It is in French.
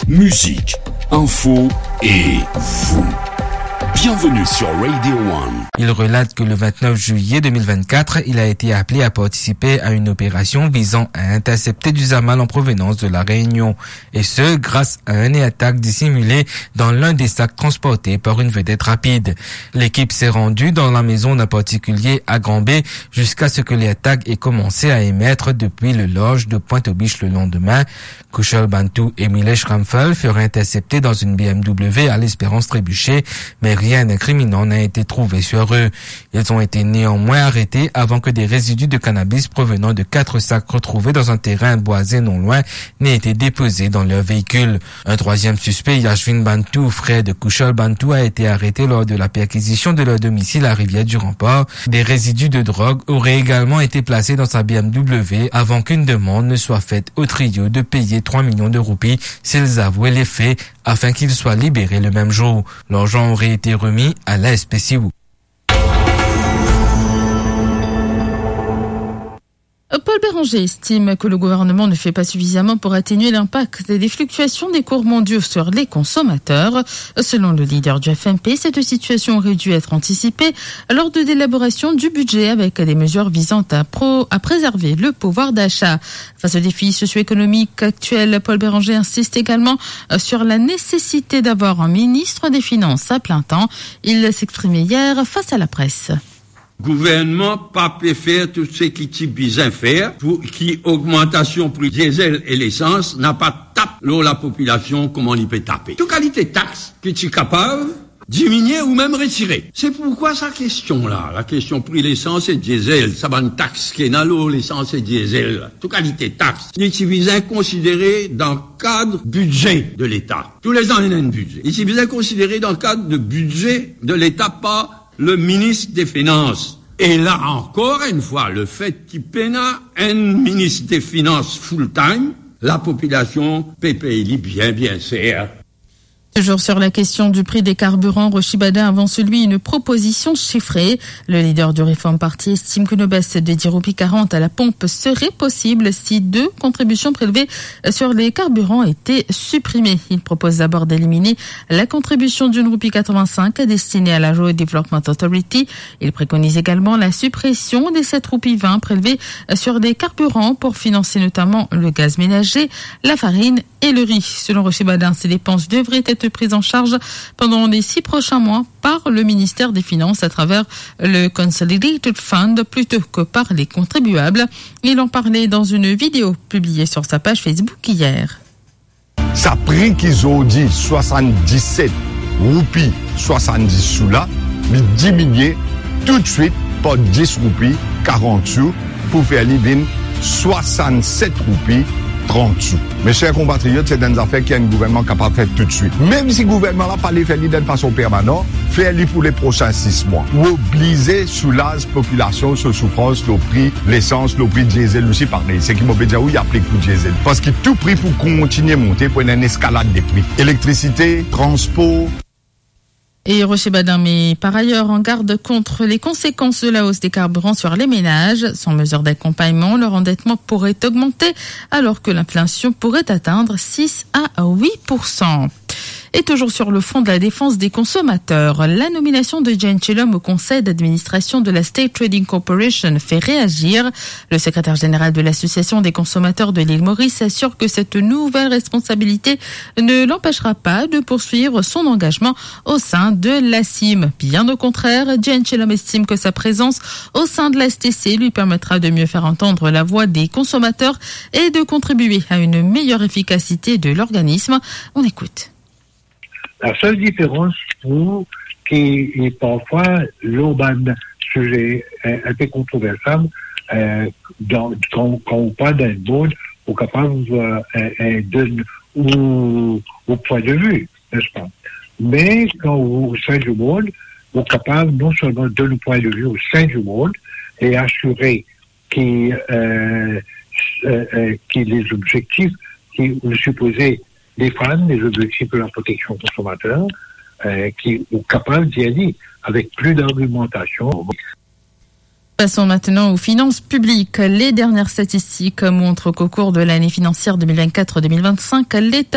musique, info et vous. Bienvenue sur Radio One. Il relate que le 29 juillet 2024, il a été appelé à participer à une opération visant à intercepter du zamal en provenance de la Réunion. Et ce, grâce à un attaque dissimulé dans l'un des sacs transportés par une vedette rapide. L'équipe s'est rendue dans la maison d'un particulier à Grand-B jusqu'à ce que les attaques aient commencé à émettre depuis le lodge de Pointe-aux-Biches le lendemain. Kushal Bantu et Milesh Ramphal furent interceptés dans une BMW à l'Espérance-Trébuchet, mais rien d'incriminant n'a été trouvé sur eux. Ils ont été néanmoins arrêtés avant que des résidus de cannabis provenant de 4 sacs retrouvés dans un terrain boisé non loin n'aient été déposés dans leur véhicule. Un troisième suspect, Yashvin Bantu, frère de Kushal Bantu, a été arrêté lors de la perquisition de leur domicile à Rivière-du-Rempart. Des résidus de drogue auraient également été placés dans sa BMW avant qu'une demande ne soit faite au trio de payer 3 millions de roupies s'ils avouaient les faits afin qu'ils soient libérés le même jour. L'argent aurait été remis à la SPCU. Paul Béranger estime que le gouvernement ne fait pas suffisamment pour atténuer l'impact des fluctuations des cours mondiaux sur les consommateurs. Selon le leader du FNP, cette situation aurait dû être anticipée lors de l'élaboration du budget avec des mesures visant à préserver le pouvoir d'achat. Face aux défis socio-économiques actuels, Paul Béranger insiste également sur la nécessité d'avoir un ministre des Finances à plein temps. Il s'exprimait hier face à la presse. Gouvernement pas peut faire tout ce qui besoin faire pour qui augmentation prix diesel et l'essence n'a pas tapé la population comme on y peut taper. Toute qualité taxe que tu es capable diminuer ou même retirer. C'est pourquoi sa question là, la question prix l'essence et diesel, ça va une taxe qui est dans l'eau, l'essence et diesel, toute qualité taxe. Il est besoin considéré dans le cadre budget de l'État. Tous les ans il y a un budget. Il est besoin considéré dans le cadre de budget de l'État par le ministre des Finances. Et là encore une fois, le fait qu'il peine un ministre des Finances full-time, la population peut payer bien cher. Toujours sur la question du prix des carburants, Rochi Badin avance lui une proposition chiffrée. Le leader du Réforme Parti estime qu'une baisse de 10 roupies 40 à la pompe serait possible si 2 contributions prélevées sur les carburants étaient supprimées. Il propose d'abord d'éliminer la contribution d'une roupie 85 destinée à la Road Development Authority. Il préconise également la suppression des 7 roupies 20 prélevées sur des carburants pour financer notamment le gaz ménager, la farine et le riz. Selon Rochi Badin, ces dépenses devraient être prises en charge pendant les 6 prochains mois par le ministère des Finances à travers le Consolidated Fund plutôt que par les contribuables. Il en parlait dans une vidéo publiée sur sa page Facebook hier. Ça prix qu'ils ont dit 77 roupies 70 sous là, mais diminuer tout de suite par 10 roupies 40 sous pour faire les 67 roupies 30 sous. Mes chers compatriotes, c'est des affaires qu'il y a un gouvernement capable de faire tout de suite. Même si le gouvernement n'a pas les fait de façon permanente, faire-les pour les prochains 6 mois. Ou obliger sous l'âge population sur souffrance, le prix, l'essence, le prix diesel aussi pareil. C'est qui m'a dit où il y a pris pour diesel. Parce que tout prix pour continuer à monter pour une escalade des prix. Électricité, transport. Et Rocher Badin met par ailleurs en garde contre les conséquences de la hausse des carburants sur les ménages. Sans mesure d'accompagnement, leur endettement pourrait augmenter alors que l'inflation pourrait atteindre 6 à 8%. Et toujours sur le front de la défense des consommateurs, la nomination de Jane Chilom au conseil d'administration de la State Trading Corporation fait réagir. Le secrétaire général de l'association des consommateurs de l'île Maurice assure que cette nouvelle responsabilité ne l'empêchera pas de poursuivre son engagement au sein de l'ACIM. Bien au contraire, Jane Chilom estime que sa présence au sein de la STC lui permettra de mieux faire entendre la voix des consommateurs et de contribuer à une meilleure efficacité de l'organisme. On écoute. La seule différence pour qui est parfois l'urbain sujet un peu controversable quand on parle d'un board au capable de au point de vue, n'est-ce pas? Mais quand au sein du board, on est capable non seulement de donner un point de vue au sein du board et assurer que les objectifs qui sont supposés défendre les objectifs de la protection consommateur qui sont capables d'y aller avec plus d'argumentation. Passons maintenant aux finances publiques. Les dernières statistiques montrent qu'au cours de l'année financière 2024-2025, l'État